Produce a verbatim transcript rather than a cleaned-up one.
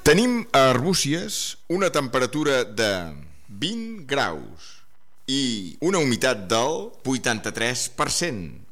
Tenim a Arbúcies una temperatura de vint graus i una humitat del vuitanta-tres per cent.